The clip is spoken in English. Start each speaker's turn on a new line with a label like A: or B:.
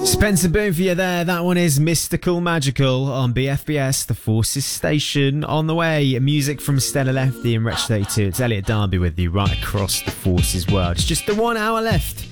A: Spencer Boone for you there. That one is Mystical Magical on BFBS, the Forces Station. On the way, music from Stella Lefty and Wretch 32. It's Elliot Darby with you right across the Forces world. It's just the 1 hour left